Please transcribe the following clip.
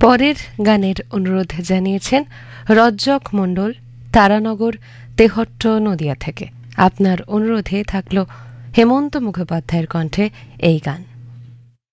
পরের গানের অনুরোধ জানিয়েছেন রজ্জক মণ্ডল, তারানগর, তেহট্ট, নদিয়া থেকে। আপনার অনুরোধে থাকলো হেমন্ত মুখোপাধ্যায়ের কণ্ঠে এই গান।